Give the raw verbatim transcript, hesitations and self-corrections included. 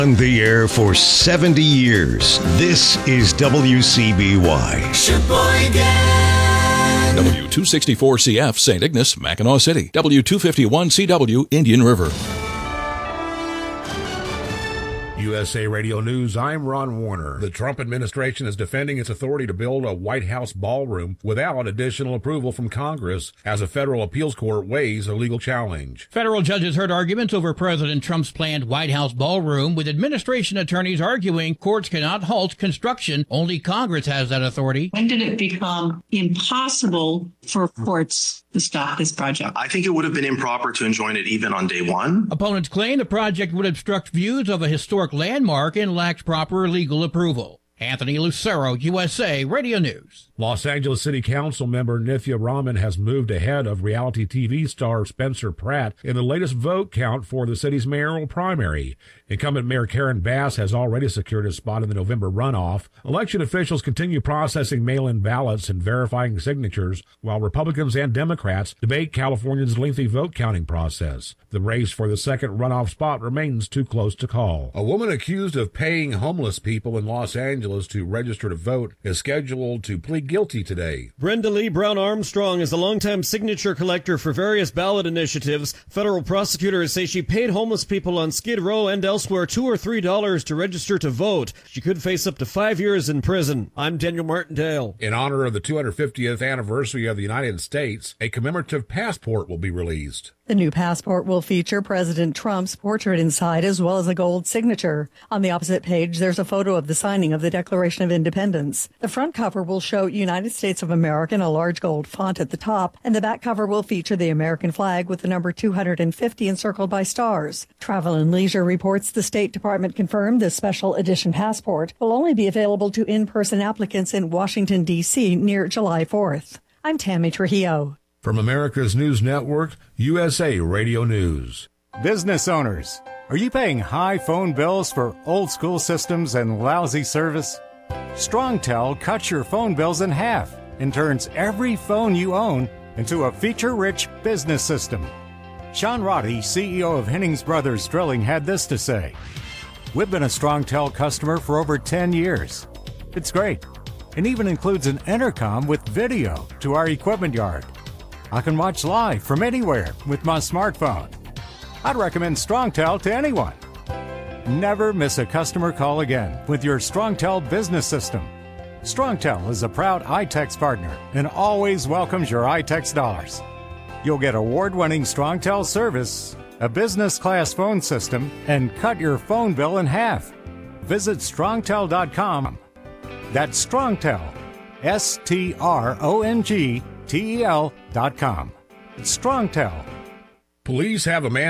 On the air for seventy years, this is W C B Y. Sheboygan. W two sixty-four C F, Saint Ignace, Mackinac City. W two fifty-one C W, Indian River. U S A Radio News, I'm Ron Warner. The Trump administration is defending its authority to build a White House ballroom without additional approval from Congress as a federal appeals court weighs a legal challenge. Federal judges heard arguments over President Trump's planned White House ballroom, with administration attorneys arguing courts cannot halt construction. Only Congress has that authority. When did it become impossible for courts to stop this project? I think it would have been improper to enjoin it even on day one. Opponents claim the project would obstruct views of a historic landmark and lacks proper legal approval. Anthony Lucero, U S A Radio News. Los Angeles City Council member Nithya Raman has moved ahead of reality T V star Spencer Pratt in the latest vote count for the city's mayoral primary. Incumbent Mayor Karen Bass has already secured a spot in the November runoff. Election officials continue processing mail-in ballots and verifying signatures, while Republicans and Democrats debate California's lengthy vote counting process. The race for the second runoff spot remains too close to call. A woman accused of paying homeless people in Los Angeles to register to vote is scheduled to plead guilty today. Brenda Lee Brown Armstrong is a longtime signature collector for various ballot initiatives. Federal prosecutors say she paid homeless people on Skid Row and elsewhere two or three dollars to register to vote. She could face up to five years in prison. I'm Daniel Martindale. In honor of the two hundred fiftieth anniversary of the United States, a commemorative passport will be released. The new passport will feature President Trump's portrait inside, as well as a gold signature. On the opposite page, there's a photo of the signing of the Declaration of Independence. The front cover will show United States of America in a large gold font at the top, and the back cover will feature the American flag with the number two hundred fifty encircled by stars. Travel and Leisure reports the State Department confirmed this special edition passport will only be available to in-person applicants in Washington, D C near July fourth. I'm Tammy Trujillo. From America's News Network, U S A Radio News. Business owners, are you paying high phone bills for old school systems and lousy service? StrongTel cuts your phone bills in half and turns every phone you own into a feature-rich business system. Sean Roddy, C E O of Hennings Brothers Drilling, had this to say: "We've been a StrongTel customer for over ten years. It's great, and even includes an intercom with video to our equipment yard. I can watch live from anywhere with my smartphone. I'd recommend StrongTel to anyone. Never miss a customer call again with your StrongTel business system. StrongTel is a proud iTex partner and always welcomes your iTex dollars. You'll get award-winning StrongTel service, a business-class phone system, and cut your phone bill in half. Visit strongtel dot com. That's StrongTel, S T R O N G T E L dot com. It's StrongTel. Police have a man